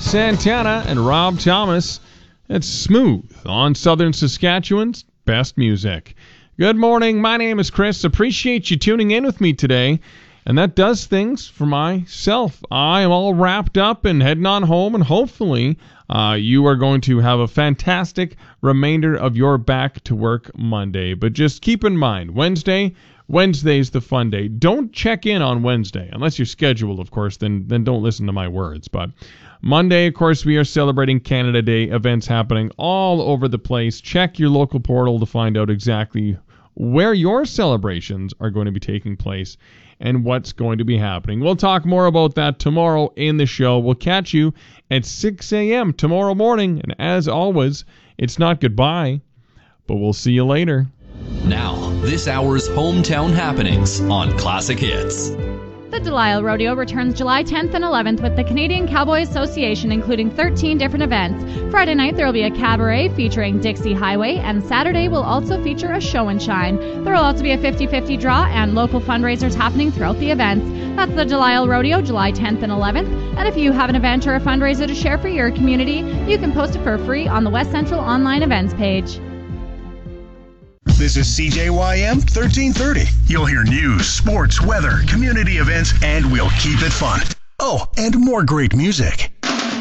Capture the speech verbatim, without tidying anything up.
Santana and Rob Thomas. It's Smooth on Southern Saskatchewan's best music. Good morning. My name is Chris. Appreciate you tuning in with me today. And that does things for myself. I am all wrapped up and heading on home, and hopefully uh, you are going to have a fantastic remainder of your back to work Monday. But just keep in mind, Wednesday, Wednesday's the fun day. Don't check in on Wednesday, unless you're scheduled, of course, then, then don't listen to my words. But Monday, of course, we are celebrating Canada Day, events happening all over the place. Check your local portal to find out exactly where your celebrations are going to be taking place and what's going to be happening. We'll talk more about that tomorrow in the show. We'll catch you at six a.m. tomorrow morning. And as always, it's not goodbye, but we'll see you later. Now, this hour's hometown happenings on Classic Hits. The Delisle Rodeo returns July tenth and eleventh with the Canadian Cowboy Association, including thirteen different events. Friday night, there will be a cabaret featuring Dixie Highway, and Saturday will also feature a show and shine. There will also be a fifty-fifty draw and local fundraisers happening throughout the events. That's the Delisle Rodeo, July tenth and eleventh. And if you have an event or a fundraiser to share for your community, you can post it for free on the West Central Online Events page. This is C J Y M thirteen thirty. You'll hear news, sports, weather, community events, and we'll keep it fun. Oh, and more great music.